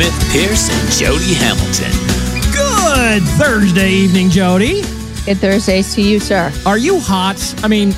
Smith Pierce and Jody Hamilton. Good Thursday evening, Jody. Good Thursdays to you, sir. Are you hot? I mean,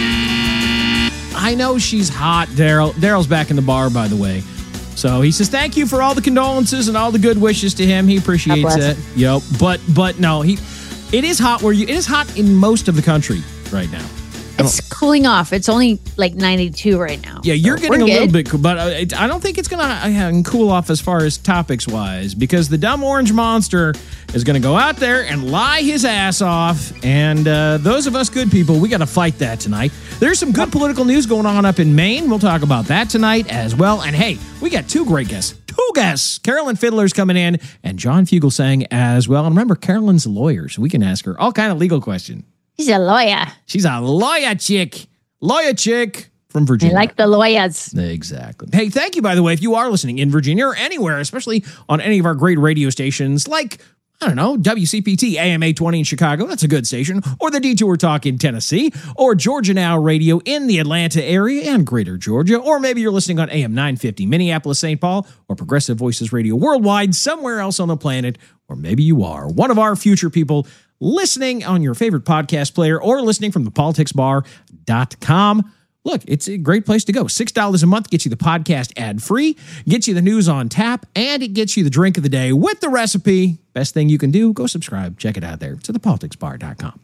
I know she's hot, Daryl. Daryl's back in the bar, by the way. So he says, thank you for all the condolences and all the good wishes to him. He appreciates it. Yep. But no, it is hot it is hot in most of the country right now. It's cooling off. It's only like 92 right now. Yeah, you're getting a little bit cool, but I don't think it's going to cool off as far as topics-wise, because the dumb orange monster is going to go out there and lie his ass off, and those of us good people, we got to fight that tonight. There's some good political news going on up in Maine. We'll talk about that tonight as well. And hey, we got two great guests. Carolyn Fiddler's coming in, and John Fugelsang as well. And remember, Carolyn's a lawyer, so we can ask her all kind of legal questions. She's a lawyer. She's a lawyer chick. Lawyer chick from Virginia. I like the lawyers. Exactly. Hey, thank you, by the way, if you are listening in Virginia or anywhere, especially on any of our great radio stations like, I don't know, WCPT AM 820 in Chicago. That's a good station. Or the Detour Talk in Tennessee. Or Georgia Now Radio in the Atlanta area and greater Georgia. Or maybe you're listening on AM 950 Minneapolis, St. Paul. Or Progressive Voices Radio worldwide somewhere else on the planet. Or maybe you are one of our future people listening on your favorite podcast player or listening from thepoliticsbar.com. Look, it's a great place to go. $6 a month gets you the podcast ad-free, gets you the news on tap, and it gets you the drink of the day with the recipe. Best thing you can do, go subscribe. Check it out there. It's at thepoliticsbar.com.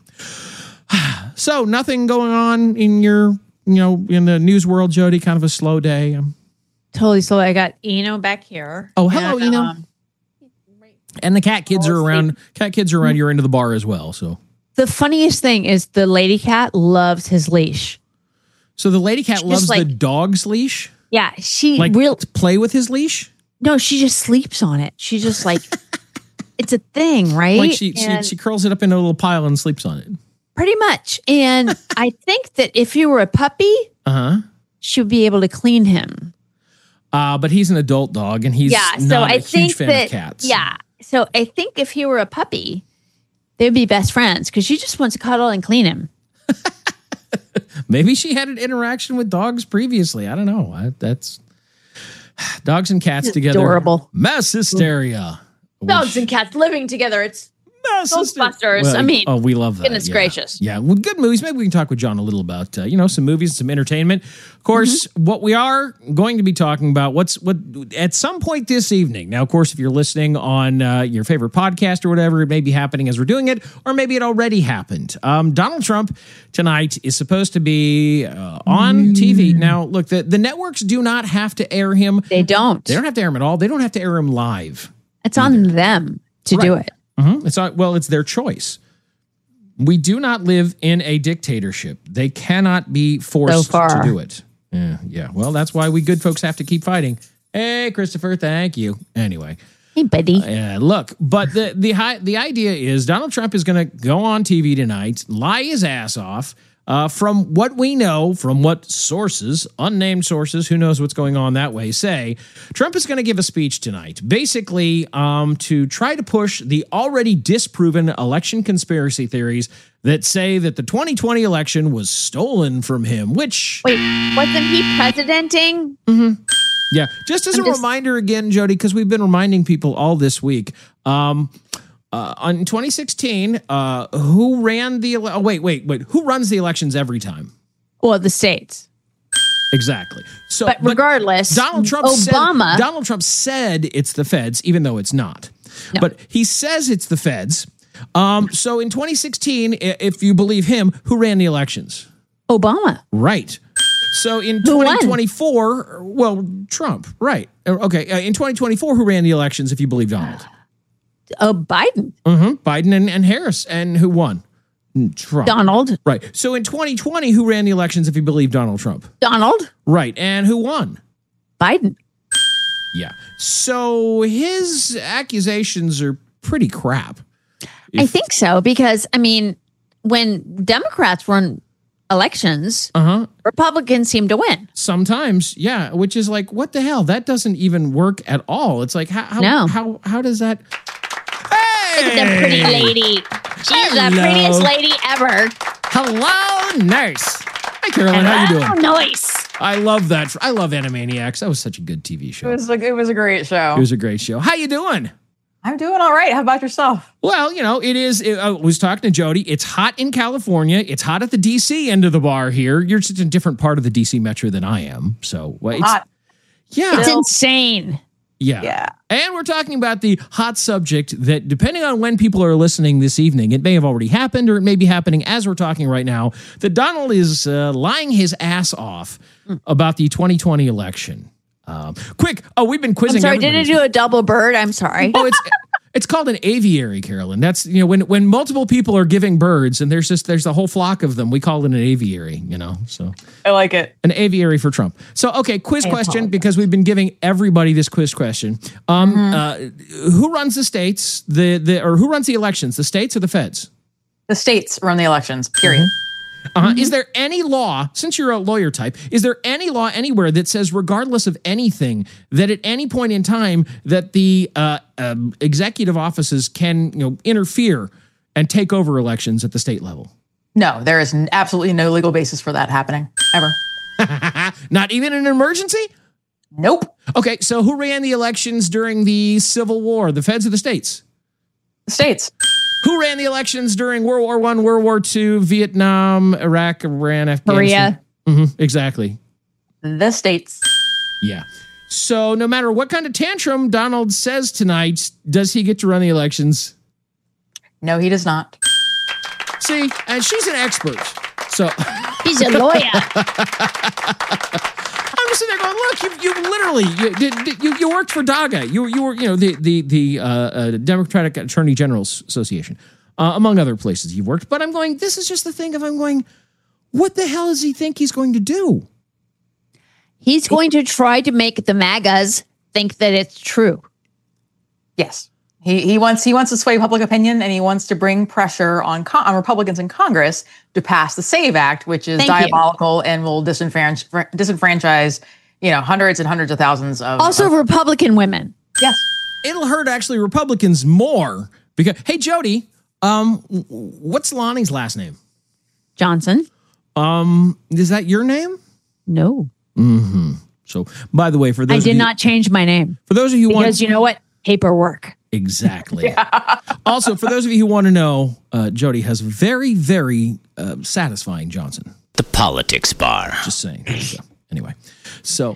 So nothing going on in your, in the news world, Jody? Kind of a slow day. Totally slow. I got Eno back here. Oh, hello, Eno. And the cat kids are around. Cat kids are around your end of the bar as well. So the funniest thing is the lady cat loves his leash. So the lady cat loves the dog's leash? Yeah, she to play with his leash? No, she just sleeps on it. She just it's a thing, right? Like she curls it up in a little pile and sleeps on it. Pretty much. And I think that if you were a puppy, she would be able to clean him. But he's an adult dog, and he's not a huge fan of cats. Yeah. So I think if he were a puppy, they'd be best friends because she just wants to cuddle and clean him. Maybe she had an interaction with dogs previously. I don't know. That's dogs and cats together. Adorable. Mass hysteria. Dogs and cats living together. It's Ghostbusters. Well, we love that. Goodness gracious. Yeah. Well, good movies. Maybe we can talk with John a little about, some movies and some entertainment. Of course, what we are going to be talking about, what at some point this evening. Now, of course, if you're listening on your favorite podcast or whatever, it may be happening as we're doing it, or maybe it already happened. Donald Trump tonight is supposed to be on TV. Now, look, the networks do not have to air him. They don't. They don't have to air him at all. They don't have to air him live. It's on them to do it. It's their choice. We do not live in a dictatorship. They cannot be forced to do it. Yeah. Well, that's why we good folks have to keep fighting. Hey, Christopher, thank you. Anyway. Hey, buddy. Look, but the idea is Donald Trump is going to go on TV tonight, lie his ass off. From what we know, from what sources, unnamed sources, who knows what's going on that way, say, Trump is going to give a speech tonight, basically to try to push the already disproven election conspiracy theories that say that the 2020 election was stolen from him, which... Wait, wasn't he presidenting? Mm-hmm. Yeah, just as a reminder again, Jody, because we've been reminding people all this week, in 2016, who ran the... who runs the elections every time? Well, the states. Exactly. So, but regardless, Donald Trump said it's the feds, even though it's not. No. But he says it's the feds. So in 2016, if you believe him, who ran the elections? Obama. Right. So in 2024, well, Trump. Right. Okay. In 2024, who ran the elections, if you believe Donald? Biden. Biden and Harris. And who won? Trump. Donald. Right. So in 2020, who ran the elections, if you believe Donald Trump? Donald. Right. And who won? Biden. Yeah. So his accusations are pretty crap. I think so, because, I mean, when Democrats run elections, Republicans seem to win. Sometimes, yeah, which is like, what the hell? That doesn't even work at all. It's like, how does that... Hey! Look at the pretty lady. She's the prettiest lady ever. Hello, nurse. Hi, Carolyn. How you doing? Oh, nice. I love that. I love Animaniacs. That was such a good TV show. It was a great show. It was a great show. How you doing? I'm doing all right. How about yourself? Well, I was talking to Jody. It's hot in California. It's hot at the D.C. end of the bar here. You're just in a different part of the D.C. metro than I am. So, well, it's Hot. Yeah. It's insane. Yeah. And we're talking about the hot subject that, depending on when people are listening this evening, it may have already happened or it may be happening as we're talking right now, that Donald is lying his ass off about the 2020 election. Quick. Oh, we've been quizzing. I'm sorry, everybody. did I do a double bird? I'm sorry. Oh, it's called an aviary, Carolyn. That's, when multiple people are giving birds and there's a whole flock of them, we call it an aviary, so I like it. an aviary for Trump. So, okay, quiz question, because we've been giving everybody this quiz question. Who runs the states, or who runs the elections, the states or the feds? The states run the elections, period. Is there any law, since you're a lawyer type, is there any law anywhere that says, regardless of anything, that at any point in time that the executive offices can interfere and take over elections at the state level? No, there is absolutely no legal basis for that happening, ever. Not even in an emergency? Nope. Okay, so who ran the elections during the Civil War, the feds or the states? The states. Who ran the elections during World War I, World War II, Vietnam, Iraq, Iran, Afghanistan? Korea. Exactly. The states. Yeah. So no matter what kind of tantrum Donald says tonight, does he get to run the elections? No, he does not. See, and she's an expert. So He's a lawyer. I'm just sitting there going, look, you literally you worked for DAGA. You were the Democratic Attorney General's Association, among other places you've worked. But I'm going, this is just the thing of I'm going, what the hell does he think he's going to do? He's going to try to make the MAGAs think that it's true. Yes. He wants to sway public opinion, and he wants to bring pressure on Republicans in Congress to pass the SAVE Act, which is diabolical and will disenfranchise, hundreds and hundreds of thousands of Republican women. Yes. It'll hurt actually Republicans more because, hey, Jody, what's Lonnie's last name? Johnson. Is that your name? No. So, by the way, for those I did not change my name. For those of you who because you know what? Paperwork. Exactly. Also, for those of you who want to know, Jody has very, very satisfying Johnson. The Politics Bar. Just saying. So, anyway, so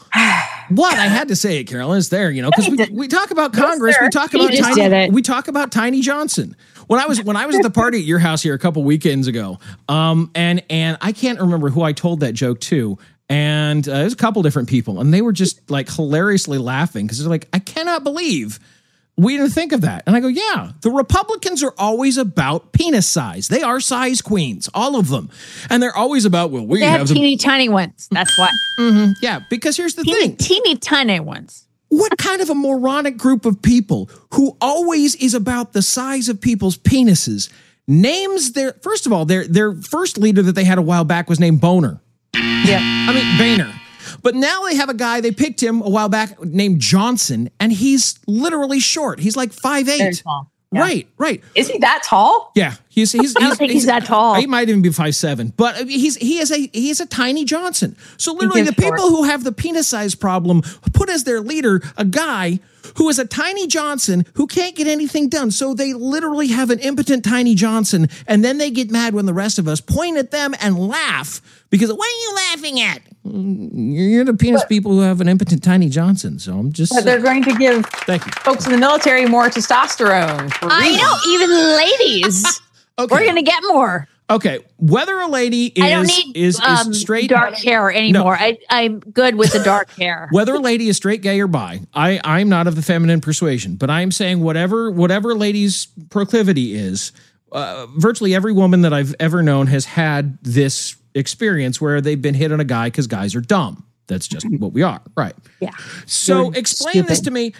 what I had to say it, Carolyn, is there, because we talk about Congress, we talk about Tiny Johnson. When I was at the party at your house here a couple weekends ago, and I can't remember who I told that joke to. And there's a couple different people, and they were just like hilariously laughing because they're like, I cannot believe we didn't think of that. And I go, yeah, the Republicans are always about penis size. They are size queens, all of them. And they're always about, they have teeny tiny ones. That's why. Yeah, because here's the thing. Teeny tiny ones. What kind of a moronic group of people who always is about the size of people's penises names first of all, their first leader that they had a while back was named Boner. Yeah. I mean, Boehner. But now they have a guy, they picked him a while back named Johnson, and he's literally short. He's like 5'8". Very small. Yeah. Right. Is he that tall? Yeah. I don't think he's that tall. He might even be 5'7", but he is a tiny Johnson. So literally the people who have the penis size problem put as their leader a guy who is a tiny Johnson who can't get anything done. So they literally have an impotent tiny Johnson, and then they get mad when the rest of us point at them and laugh because what are you laughing at? You're the penis people who have an impotent tiny Johnson. So I'm just. But they're going to give folks in the military more testosterone. I know, even ladies. Okay. We're going to get more. Okay, whether a lady is straight, dark hair anymore. No. I'm good with the dark hair. Whether a lady is straight, gay, or bi, I'm not of the feminine persuasion, but I'm saying whatever a lady's proclivity is, virtually every woman that I've ever known has had this experience where they've been hit on a guy because guys are dumb. That's just what we are, right? Yeah. So explain this to me.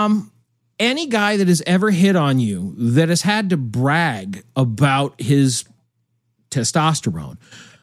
Any guy that has ever hit on you that has had to brag about his testosterone,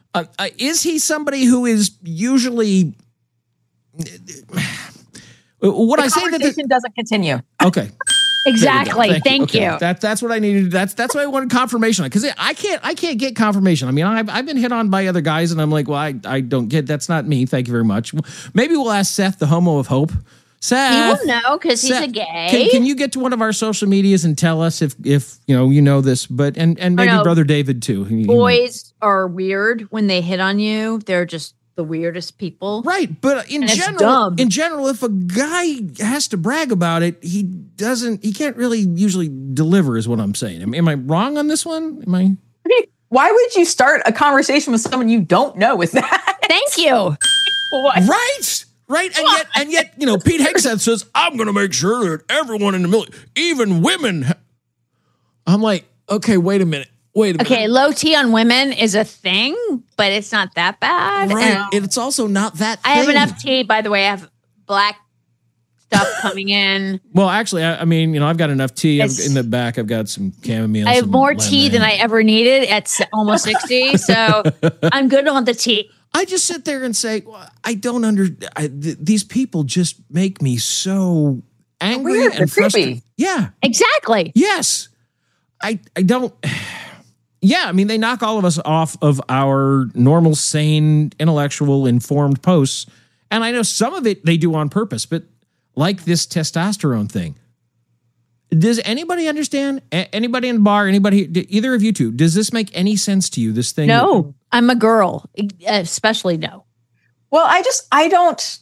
is he somebody who is usually I say that the conversation doesn't continue. Okay. Exactly. Thank you. That's what I needed. That's what I wanted confirmation on, because I can't get confirmation. I mean, I've been hit on by other guys, and I'm like, well, I don't get. That's not me. Thank you very much. Maybe we'll ask Seth, the homo of hope. Seth, he will know because he's a gay. Can you get to one of our social medias and tell us if you know this? But and maybe Brother David too. Boys are weird when they hit on you. They're just the weirdest people. Right. But in general, if a guy has to brag about it, he can't really usually deliver, is what I'm saying. Am I wrong on this one? Why would you start a conversation with someone you don't know with that? Thank you. What? Right. And yet, Pete Hegseth says, I'm going to make sure that everyone in the military, even women. I'm like, okay, wait a minute. Okay, low T on women is a thing, but it's not that bad. Right. It's also not that thing. I have enough T, by the way. I have black stuff coming in. Well, actually, I've got enough tea. In the back, I've got some chamomile. I have more tea than I ever needed at almost 60, so I'm good on the tea. I just sit there and say, well, I don't these people just make me so angry and frustrated. Yeah. Exactly. Yes. I don't... Yeah, I mean, they knock all of us off of our normal, sane, intellectual, informed posts. And I know some of it they do on purpose, but like this testosterone thing. Does anybody understand? Anybody in the bar, either of you two, does this make any sense to you, this thing? No, I'm a girl, especially no. Well, I don't,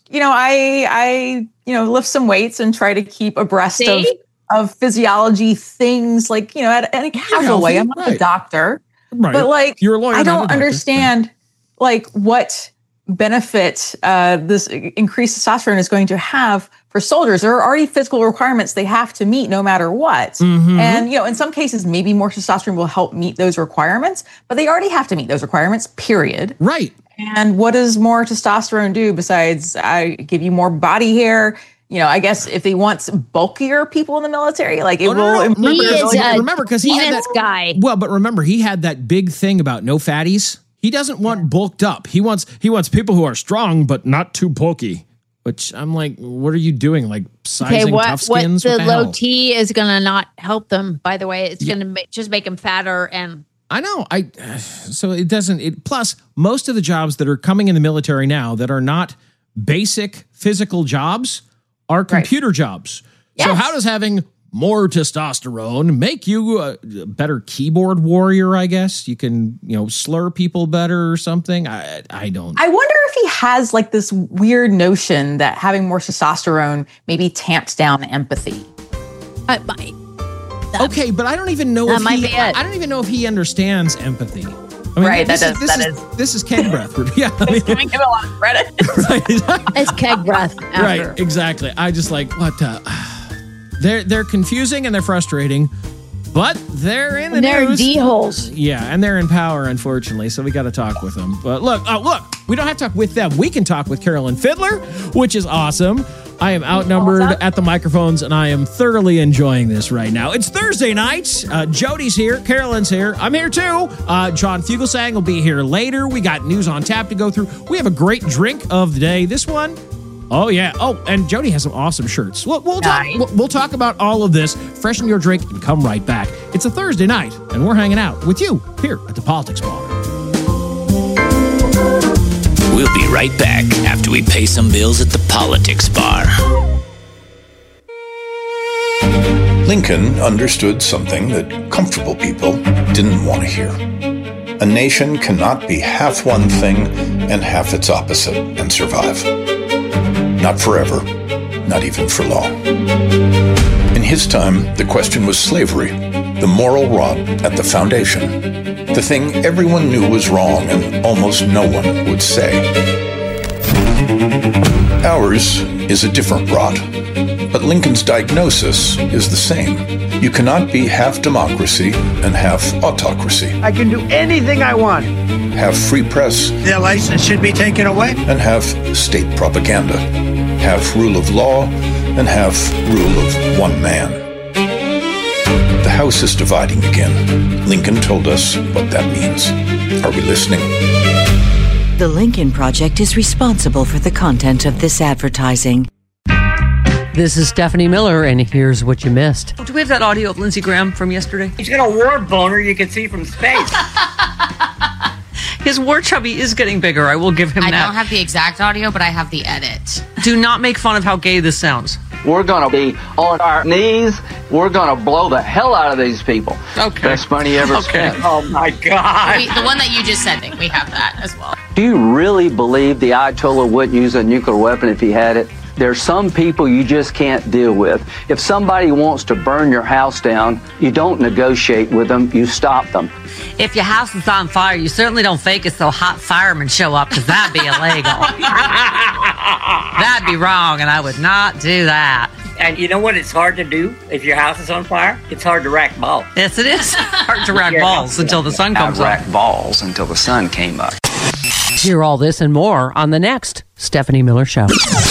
I lift some weights and try to keep abreast of physiology things, like, in a casual way. I'm not a doctor, but like, you're a lawyer, I don't understand like what benefit this increased testosterone is going to have for soldiers. There are already physical requirements they have to meet no matter what. Mm-hmm. And, in some cases, maybe more testosterone will help meet those requirements, but they already have to meet those requirements, period. Right. And what does more testosterone do besides give you more body hair? I guess if they want bulkier people in the military, like it will. Remember, because he had that guy. Well, but remember, he had that big thing about no fatties. He doesn't want bulked up. He wants people who are strong but not too bulky. Which I'm like, what are you doing? Like sizing tough skins? What the low T is going to not help them. By the way, it's going to just make them fatter. And I know. So it doesn't. Plus, most of the jobs that are coming in the military now that are not basic physical jobs are computer jobs. Yes. So how does having more testosterone make you a better keyboard warrior, I guess? You can, slur people better or something. I don't. I wonder if he has like this weird notion that having more testosterone maybe tamps down empathy. Okay, but I don't even know I don't even know if he understands empathy. I mean, right, this is keg breath. Yeah, He's giving him a lot of credit. It's keg breath. After. Right, exactly. I just like what they're confusing and they're frustrating, but they're in the news. They're D-holes. Yeah, and they're in power, unfortunately. So we got to talk with them. But look, we don't have to talk with them. We can talk with Carolyn Fiddler, which is awesome. I am outnumbered at the microphones, and I am thoroughly enjoying this right now. It's Thursday night. Jody's here. Carolyn's here. I'm here, too. John Fugelsang will be here later. We got news on tap to go through. We have a great drink of the day. This one, oh, yeah. Oh, and Jody has some awesome shirts. We'll talk about all of this. Freshen your drink and come right back. It's a Thursday night, and we're hanging out with you here at the Politics Bar. We'll be right back after we pay some bills at the Politics Bar. Lincoln understood something that comfortable people didn't want to hear. A nation cannot be half one thing and half its opposite and survive. Not forever, not even for long. In his time, the question was slavery, the moral rot at the foundation. The thing everyone knew was wrong and almost no one would say. Ours is a different rot, but Lincoln's diagnosis is the same. You cannot be half democracy and half autocracy. I can do anything I want. Have free press. Their license should be taken away. And have state propaganda. Have rule of law and have rule of one man. The House is dividing again. Lincoln told us what that means. Are we listening? The Lincoln Project is responsible for the content of this advertising. This is Stephanie Miller, and here's what you missed. Do we have that audio of Lindsey Graham from yesterday? He's got a war boner you can see from space. His war chubby is getting bigger. I will give him that. I don't have the exact audio, but I have the edit. Do not make fun of how gay this sounds. We're going to be on our knees. We're going to blow the hell out of these people. Okay. Best money ever spent. Oh, my God. The one that you just said, we have that as well. Do you really believe the Ayatollah wouldn't use a nuclear weapon if he had it? There's some people you just can't deal with. If somebody wants to burn your house down, you don't negotiate with them, you stop them. If your house is on fire, you certainly don't fake it so hot firemen show up, because that'd be illegal. That'd be wrong, and I would not do that. And you know what it's hard to do if your house is on fire? It's hard to rack balls. Yes, it is hard to rack balls until the sun comes up. I racked balls until the sun came up. Hear all this and more on the next Stephanie Miller Show.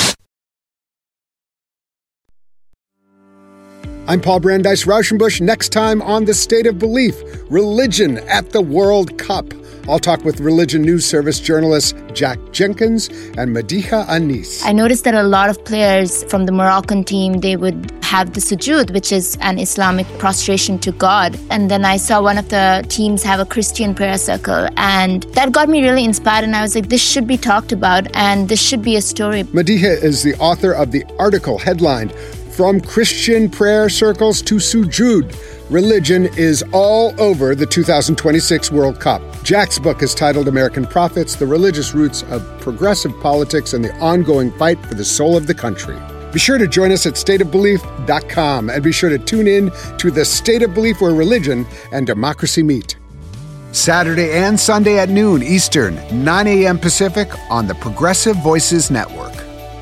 I'm Paul Brandeis Rauschenbusch. Next time on The State of Belief, religion at the World Cup. I'll talk with Religion News Service journalists Jack Jenkins and Madiha Anis. I noticed that a lot of players from the Moroccan team, they would have the sujood, which is an Islamic prostration to God. And then I saw one of the teams have a Christian prayer circle. And that got me really inspired. And I was like, this should be talked about and this should be a story. Madiha is the author of the article headlined, From Christian Prayer Circles to Sujood, Religion is All Over the 2026 World Cup. Jack's book is titled American Prophets, The Religious Roots of Progressive Politics and the Ongoing Fight for the Soul of the Country. Be sure to join us at stateofbelief.com and be sure to tune in to The State of Belief, where religion and democracy meet. Saturday and Sunday at noon Eastern, 9 a.m. Pacific on the Progressive Voices Network.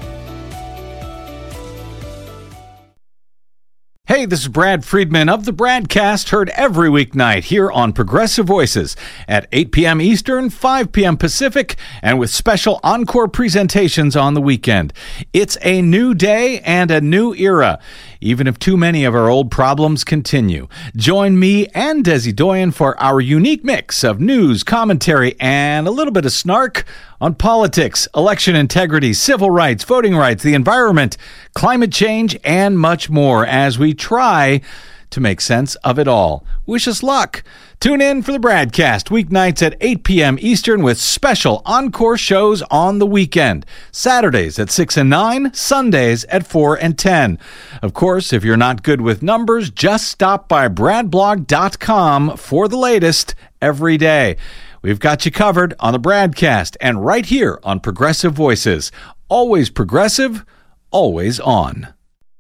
Hey, this is Brad Friedman of the Bradcast, heard every weeknight here on Progressive Voices at 8 p.m. Eastern, 5 p.m. Pacific, and with special encore presentations on the weekend. It's a new day and a new era, even if too many of our old problems continue. Join me and Desi Doyen for our unique mix of news, commentary, and a little bit of snark on politics, election integrity, civil rights, voting rights, the environment, climate change, and much more as we try to make sense of it all. Wish us luck. Tune in for the Bradcast weeknights at 8 p.m. Eastern with special encore shows on the weekend. Saturdays at 6 and 9, Sundays at 4 and 10. Of course, if you're not good with numbers, just stop by bradblog.com for the latest every day. We've got you covered on the Bradcast and right here on Progressive Voices. Always progressive, always on.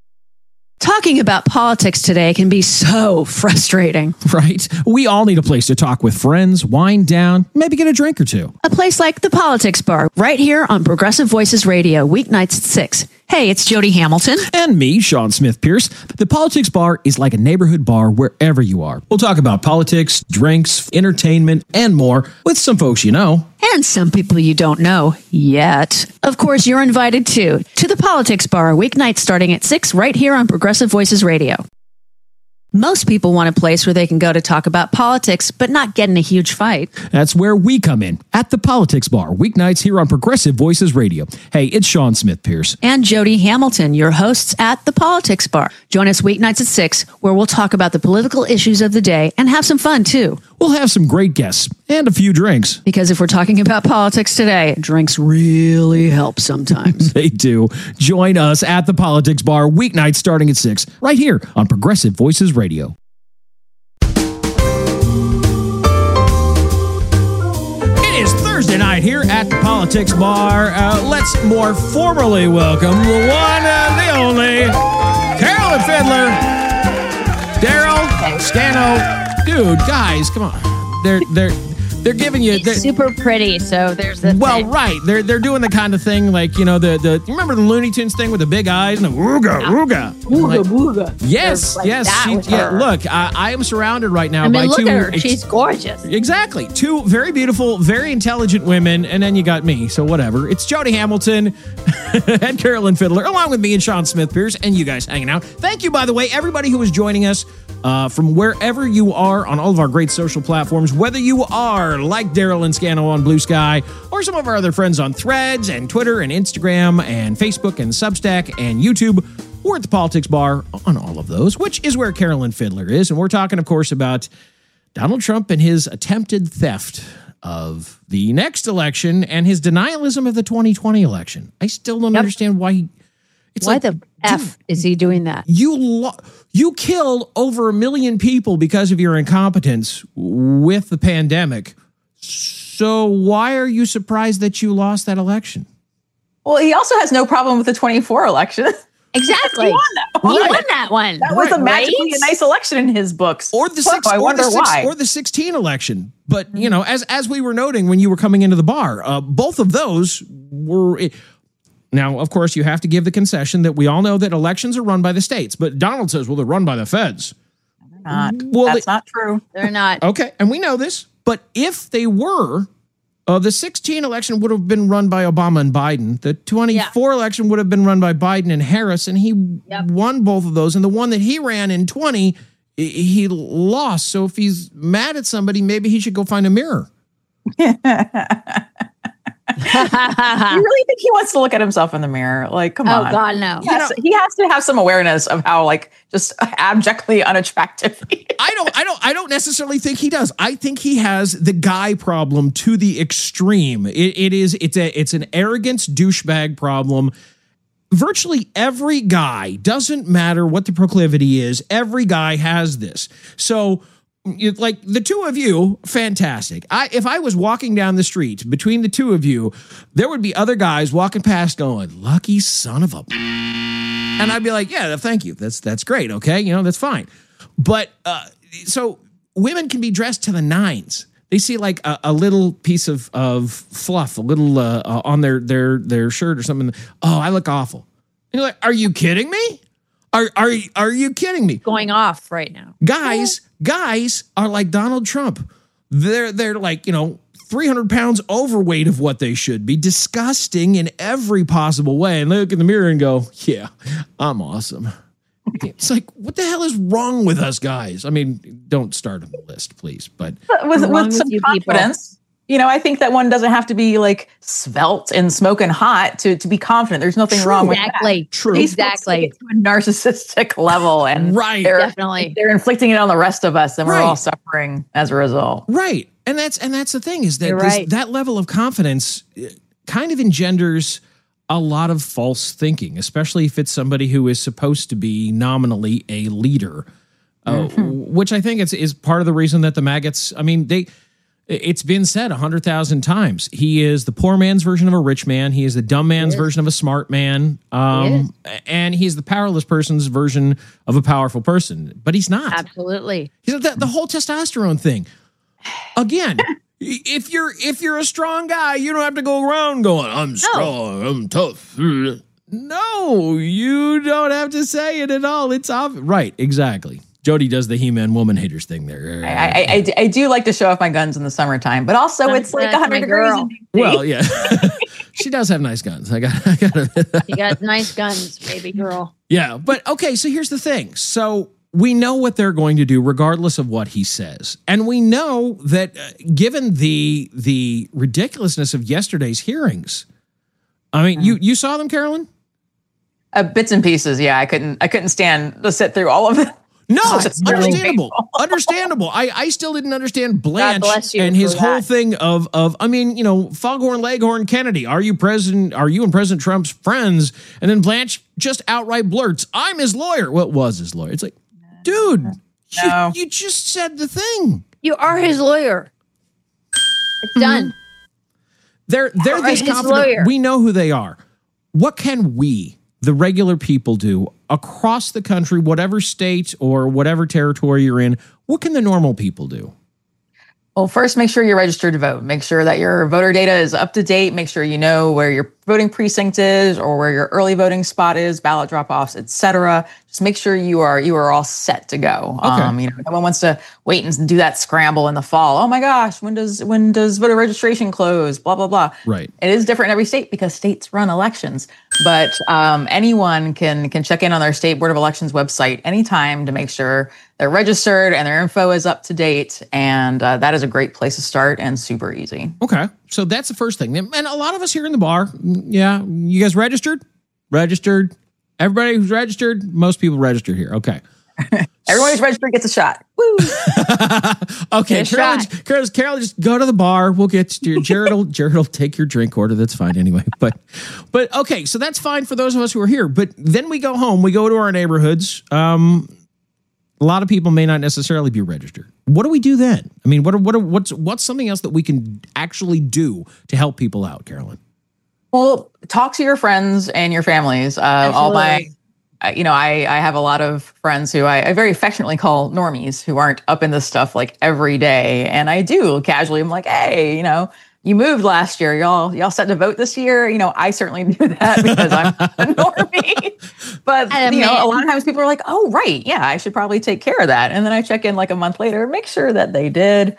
Talking about politics today can be so frustrating. Right? We all need a place to talk with friends, wind down, maybe get a drink or two. A place like the Politics Bar, right here on Progressive Voices Radio, weeknights at 6. Hey, it's Jody Hamilton. And me, Sean Smith Pierce. The Politics Bar is like a neighborhood bar wherever you are. We'll talk about politics, drinks, entertainment, and more with some folks you know. And some people you don't know yet. Of course, you're invited too to the Politics Bar, weeknights starting at 6 right here on Progressive Voices Radio. Most people want a place where they can go to talk about politics, but not get in a huge fight. That's where we come in, at the Politics Bar, weeknights here on Progressive Voices Radio. Hey, it's Sean Smith Pierce. And Jody Hamilton, your hosts at the Politics Bar. Join us weeknights at 6, where we'll talk about the political issues of the day and have some fun, too. We'll have some great guests and a few drinks. Because if we're talking about politics today, drinks really help sometimes. They do. Join us at the Politics Bar, weeknights starting at 6, right here on Progressive Voices Radio. It is Thursday night here at the Politics Bar. Let's more formally welcome the one and the only Carolyn Fiddler, Daryl Scano. Dude, guys, come on. They're giving you... He's super pretty, so there's the Well, thing. right. They're doing the kind of thing like, you know, the you remember the Looney Tunes thing with the big eyes and the wooga, wooga. Wooga, wooga. Yes, Like yes. that with her. Look, I am surrounded right now I mean, by look two... at her. She's gorgeous. Exactly. Two very beautiful, very intelligent women, and then you got me, so whatever. It's Jody Hamilton and Carolyn Fiddler, along with me and Sean Smith Pierce, and you guys hanging out. Thank you, by the way, everybody who is joining us from wherever you are on all of our great social platforms, whether you are like Daryl and Scano on Blue Sky, or some of our other friends on Threads and Twitter and Instagram and Facebook and Substack and YouTube, or at the Politics Bar on all of those, which is where Carolyn Fiddler is. And we're talking, of course, about Donald Trump and his attempted theft of the next election and his denialism of the 2020 election. I still don't understand why the F is he doing that? You killed over 1 million people because of your incompetence with the pandemic. So why are you surprised that you lost that election? Well, he also has no problem with the 24 election. Exactly. He won that one. That was a magically a nice election in his books. Or the 16 election. But, you know, as we were noting when you were coming into the bar, both of those were... Now, of course, you have to give the concession that we all know that elections are run by the states. But Donald says, well, they're run by the feds. They're not. Well, that's not true. They're not. Okay, and we know this. But if they were... the 16 election would have been run by Obama and Biden. The 24 election would have been run by Biden and Harris, and he won both of those. And the one that he ran in 20, he lost. So if he's mad at somebody, maybe he should go find a mirror. You really think he wants to look at himself in the mirror? Like, come on. Oh, God, no. He has to have some awareness of how, like, just abjectly unattractive he is. I don't necessarily think he does. I think he has the guy problem to the extreme. It's an arrogance douchebag problem. Virtually every guy, doesn't matter what the proclivity is, every guy has this. So, like the two of you, fantastic. If I was walking down the street between the two of you, there would be other guys walking past going, lucky son of a... And I'd be like, yeah, thank you. That's great. Okay. You know, that's fine. But so women can be dressed to the nines. They see like a little piece of fluff, a little on their shirt or something. Oh, I look awful. And you're like, are you kidding me? Are you kidding me? Going off right now. Guys are like Donald Trump. They're like, 300 pounds overweight of what they should be, disgusting in every possible way. And they look in the mirror and go, yeah, I'm awesome. It's like, what the hell is wrong with us guys? I mean, don't start on the list, please. But with some confidence. I think that one doesn't have to be like svelte and smoking hot to be confident. There's nothing wrong with that. True. Exactly. To a narcissistic level, and definitely they're inflicting it on the rest of us, and we're all suffering as a result. Right, and that's the thing is that that level of confidence kind of engenders a lot of false thinking, especially if it's somebody who is supposed to be nominally a leader, which I think is part of the reason that the maggots. I mean, it's been said 100,000 times. He is the poor man's version of a rich man. He is the dumb man's version of a smart man. And he's the powerless person's version of a powerful person. But he's not. Absolutely. He's the whole testosterone thing. Again, if you're a strong guy, you don't have to go around going, I'm strong, I'm tough. No, you don't have to say it at all. It's obvious. Right, exactly. Jody does the He-Man woman haters thing there. I do like to show off my guns in the summertime, but also it's like 100 degrees. Well, yeah. She does have nice guns. I got She got nice guns, baby girl. Yeah, but okay, so here's the thing. So we know what they're going to do regardless of what he says. And we know that given the ridiculousness of yesterday's hearings, I mean, you saw them, Carolyn? Bits and pieces, yeah. I couldn't stand to sit through all of it. No, understandable. I still didn't understand Blanche and his whole thing of Foghorn Leghorn Kennedy. Are you and President Trump's friends? And then Blanche just outright blurts, I'm his lawyer. What was his lawyer? It's like, dude, you just said the thing. You are his lawyer. It's done. They're this confident. We know who they are. What can we, the regular people, do across the country, whatever state or whatever territory you're in? What can the normal people do? Well, first, make sure you're registered to vote. Make sure that your voter data is up to date. Make sure you know where your voting precinct is or where your early voting spot is, ballot drop-offs, etc. Just make sure you are all set to go. Okay. No one wants to wait and do that scramble in the fall. Oh my gosh, when does voter registration close? Blah blah blah. Right. It is different in every state because states run elections. But anyone can check in on their state board of elections website anytime to make sure they're registered and their info is up to date. And that is a great place to start and super easy. Okay. So that's the first thing. And a lot of us here in the bar, yeah, you guys registered? Registered. Everybody who's registered, most people registered here. Okay. Everyone who's registered gets a shot. Woo! Okay, Carol, just go to the bar. We'll get to your Jared will take your drink order. That's fine anyway. But okay, so that's fine for those of us who are here. But then we go home. We go to our neighborhoods. A lot of people may not necessarily be registered. What do we do then? I mean, what's something else that we can actually do to help people out, Carolyn? Well, talk to your friends and your families. I have a lot of friends who I very affectionately call normies who aren't up in this stuff like every day. And I do casually, I'm like, hey, you moved last year. Y'all set to vote this year. I certainly do that because I'm a normie. But, a lot of times people are like, oh, right. Yeah, I should probably take care of that. And then I check in like a month later, make sure that they did.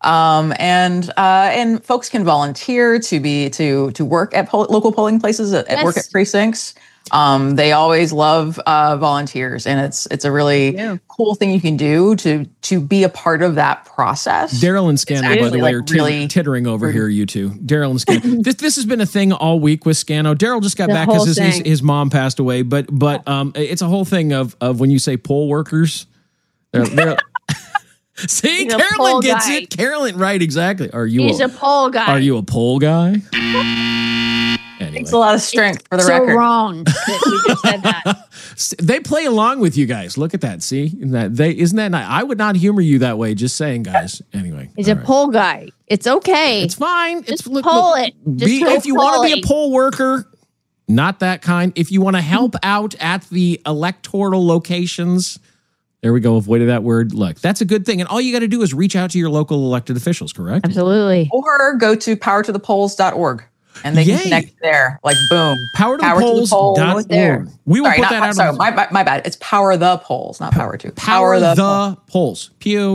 And folks can volunteer to work at local polling places, work at precincts. They always love volunteers, and it's a really cool thing you can do to be a part of that process. Daryl and Scano, by the way, are really tittering over here, you two. Daryl and Scano. This has been a thing all week with Scano. Daryl just got back because his mom passed away, but it's a whole thing of when you say poll workers. They're See, Carolyn gets it. Carolyn, right? Exactly. He's a poll guy. Are you a poll guy? Anyway. Takes a lot of strength for the record. So wrong that we just said that. They play along with you guys. Look at that. See, isn't that nice? I would not humor you that way. Just saying, guys. Anyway, he's a poll guy. It's okay. It's fine. Just poll it. If you want to be a poll worker, not that kind. If you want to help out at the electoral locations. There we go. Avoided that word. Look, that's a good thing. And all you got to do is reach out to your local elected officials, correct? Absolutely. Or go to powertothepolls.org. And they can connect there, like boom. Powertopolls.org. We will put that out. Sorry, my bad. It's Power the Polls, not Power to. Power the Polls.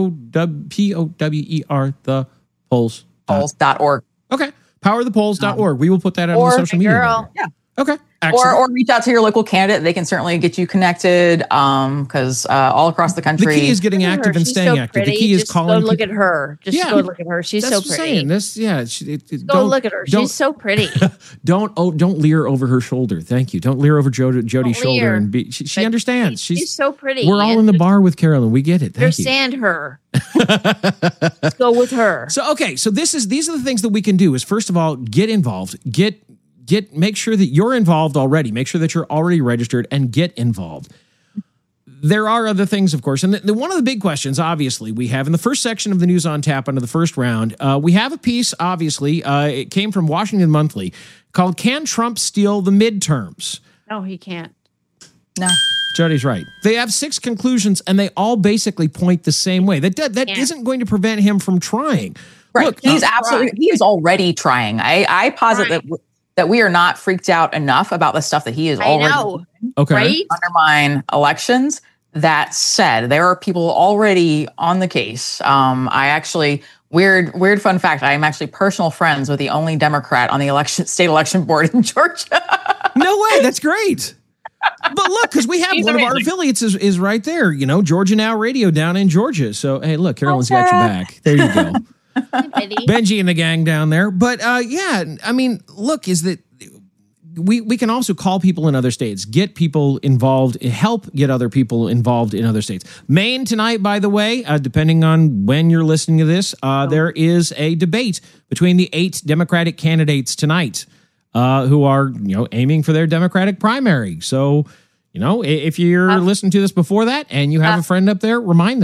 POWER the Polls. Polls.org. Okay. Powerthepolls.org. We will put that out on social media. Yeah. Okay. Or reach out to your local candidate. They can certainly get you connected because all across the country. The key is getting active and staying active. The key is calling. Go look at her. Go look at her. She's so pretty. Go look at her. She's so pretty. Don't leer over her shoulder. Thank you. Don't leer over Jody's shoulder. And she understands. She's so pretty. We're all in the bar with Carolyn. We get it. Thank you. Understand her. Let's go with her. So these are the things that we can do. Is first of all get involved. Make sure that you're involved already. Make sure that you're already registered and get involved. There are other things, of course. And one of the big questions, obviously, we have in the first section of the News on Tap under the first round, we have a piece, obviously, it came from Washington Monthly, called Can Trump Steal the Midterms? No, he can't. No. Jody's right. They have 6 conclusions, and they all basically point the same way. That isn't going to prevent him from trying. Right. Look, he is already trying. I posit that we are not freaked out enough about the stuff that he is already doing right? Undermine elections. That said, there are people already on the case. I actually, weird fun fact, I am actually personal friends with the only Democrat on the state election board in Georgia. No way, that's great. But look, because we have one of our affiliates is right there, Georgia Now Radio down in Georgia. So, hey, look, Carolyn's got your back. There you go. Benji and the gang down there. But look, is that we can also call people in other states, get people involved, help get other people involved in other states. Maine tonight, by the way, depending on when you're listening to this, there is a debate between the 8 Democratic candidates tonight who are, aiming for their Democratic primary. So, if you're listening to this before that and you have a friend up there, remind them.